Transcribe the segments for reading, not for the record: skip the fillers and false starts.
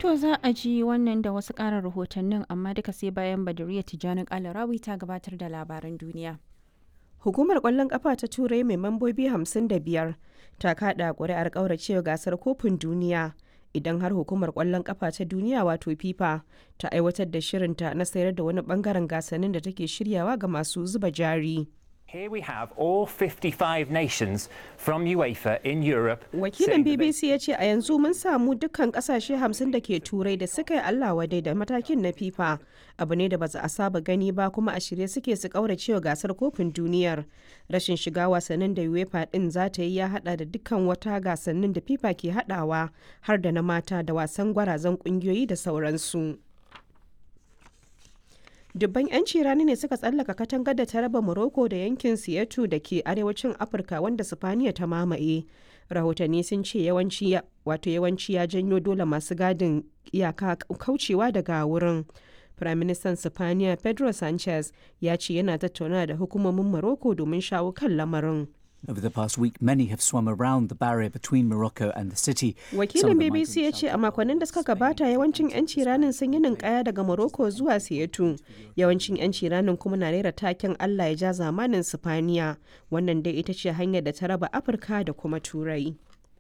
To za a ji wannan da wasu ƙarin rahotannin amma duka sai bayan Badariya Tijjani Kalarawi ta gabatar da labaran duniya. Hukumar ƙwallon ƙafa ta Turai mai mambobi 55 ta kaɗa ƙuri'ar ƙauracewa gasar kofin duniya idan har hukumar ƙwallon ƙafa ta duniya wato FIFA ta aiwatar da shirinta na sayar da wani ɓangaren gasannin da take shiryawa ga masu zuba jari. Here we have all 55 nations from UEFA in Europe. Wakilin BBC ya ce a yanzu mun samu dukkan kasashe 50 da ke turai da suka yi Allah wadai da matakin na FIFA. Abu ne da ba a saba gani ba kuma a shirye suke su kauracewa gasar kofin duniyar. Rashin shiga wasannin da UEFA din za ta yi ya hada da dukkan wata gasannin da FIFA ke hadawa har da na mata da wasan gwarazan kungiyoyi da sauransu. Dubban 'yanci rani ne suka tsallaka katangar da ta raba Morocco da yankin Siyatu da ke arewacin Afirka wanda Sifaniya ta mamaye. Rahotanni sun ce yawanci ya janyo dole masu gadin iyaka kaucewa daga wurin. Firaministan Sifaniya Pedro Sanchez ya ce yana tattauna da hukumomin Morocco domin shawo kan lamarin. Over the past week, many have swum around the barrier between Morocco and the city. Wakilin BBC ya ce a makonnin da suka gabata yawancin 'yanci ranin sun yi ninkaya daga Morocco zuwa Siyatu. Yawancin 'yanci ranin kuma na rera taken Allah ya ja zamanin Sifaniya. Wannan dai ita ce hanyar da ta raba Afirka da kuma Turai.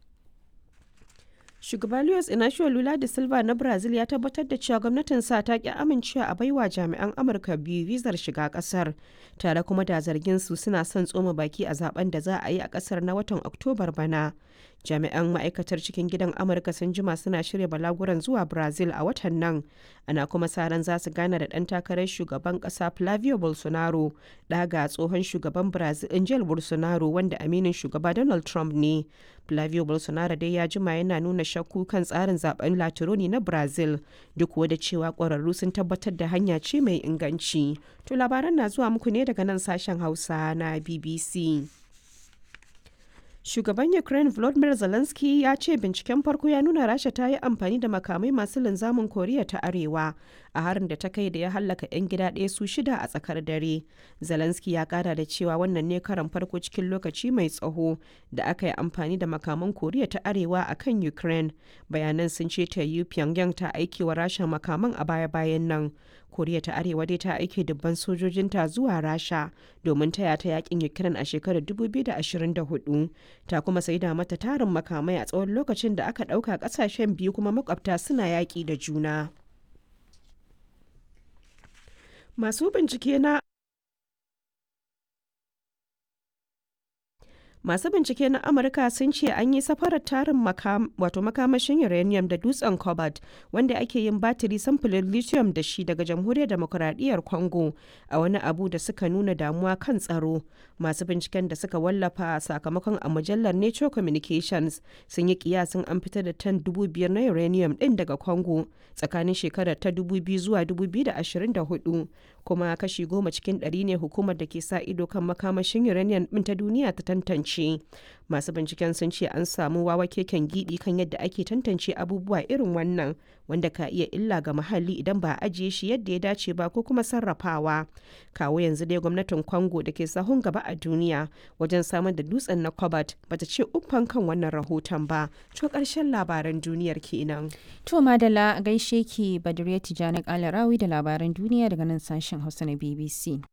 Shugaba Luiz Inacio Lula da Silva na Brazil ya tabbatar da cewa gwamnatinsa ta ki amincewa a baiwa jami'an Amurka biyu vizar shiga kasar, tare kuma da zargin su suna son tsoma baki a zaben da za a yi a kasar na watan Oktobar bana. Jami'an ma'aikatar cikin gidan Amurka sun jima suna shirya balaguran zuwa Brazil a watan nan, ana kuma sa ran za su gana da ɗan takarar shugaban ƙasa Flavio Bolsonaro, ɗaga tsohon shugaban Brazil Jair Bolsonaro wanda aminin shugaba Donald Trump ne. Flavio Bolsonaro dai ya jima yana nuna shakku kan tsarin zaben Latironi na Brazil, duk da cewa ƙwararru sun tabbatar da hanya ce mai inganci. To labaran na zuwa muku ne daga nan sashen Hausa na BBC. Shugaban Ukraine Volodymyr Zelensky ya ce binciken farko ya nuna Rasha ta yi amfani da makamai masu linzamin Koriya ta Arewa a harin da ta kai da ya hallaka 'yan gida ɗaya su 6 a tsakar dare. Zelensky ya kara da cewa wannan ne karan farko cikin lokaci mai tsaho da aka yi amfani da makaman Koriya ta Arewa a kan Ukraine. Bayanan sun ce ta yi Pyongyang ta aiki wa Rasha makaman a baya-bayan nan. Koriya ta Arewa dai ta aike dubban sojojinta zuwa Rasha domin taya ta yakin Ukraine a shekarar 2024. Ta kuma saida mata tarin makamai a tsawon lokacin da aka ɗauka ƙasashen biyu kuma makwabta suna yaƙi da juna. Masu bincike na Amurka sun ce an yi safarar tarin makamashin uranium da dutsen cobalt wanda ake yin batiri samfurin lithium da shi daga jamhuriyar demokuraɗiyyar Congo a wani abu da suka nuna damuwa kan tsaro. Masu binciken da suka wallafa sakamakon a mujallar Nature Communications sun yi kiyasin an fitar da tan 5,000 na uranium din daga Congo tsakanin shekarar ta 2000 zuwa 2024, kuma kashi 10 cikin 100 ne hukumar da ke sa ido kan makamashin uranium din ta duniya ta tantance. Masu binciken sun ce an samu wawa keken gidi kan yadda ake tantance abubuwa irin wannan, wanda ka iya illa ga muhalli idan ba a ajiye shi yadda ya dace ba ko kuma sarrafawa. Kawo yanzu dai gwamnatin Congo da ke sahun gaba a duniya wajen samar da dutsen na cobalt bata ce uffan kan wannan rahoton ba. To karshen labaran duniyar kenan. To madalla gaishe ki Badariya Tijjani Kalarawi da labaran duniya daga nan sashen Hausa na BBC.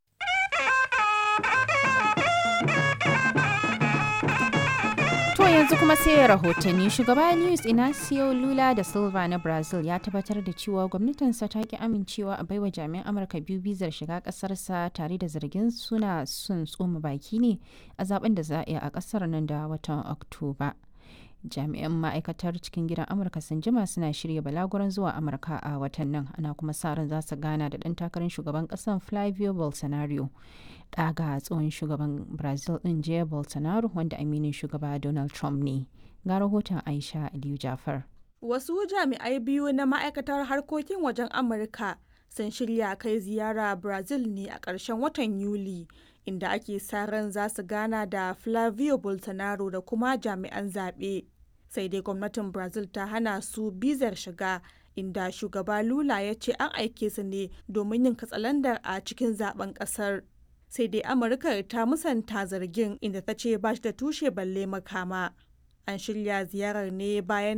Yanzu kuma sai rahotanni. Shugaba Luiz Inacio Lula da Silva na Brazil ya tabbatar da cewa gwamnatinsa ta ki amincewa a baiwa jami'an Amurka biyu bizar shiga kasarsa tare da zargin suna sun tsoma baki ne a zaben da za a yi a kasar nan da watan Oktoba. Jami'an ma'aikatar cikin gidan Amurka sun jima suna shirya balaguran zuwa Amurka a watan nan, ana kuma sa ran za su gana da ɗan takarar shugaban ƙasar Flavio Bolsonaro, ɗaga tsohon shugaban Brazil ɗin Jair Bolsonaro wanda aminin shugaba Donald Trump ne. Ga rahoton Aisha Aliyu Jafar. Wasu jami'ai biyu na ma'aikatar harkokin wajen Amurka sun shirya kai ziyara Brazil ne a ƙarshen watan Yuli, inda ake sa ran za su gana da Flavio Bolsonaro da kuma jami'an zaɓe. Sai dai gwamnatin Brazil ta hana su bizar shiga, inda shugaba Lula ya ce an aike su ne domin yin katsalandar a cikin zaben ƙasar. Sai dai Amurka ta musanta zargin, inda ta ce ba shi da tushe balle makama. An shirya ziyarar ne bayan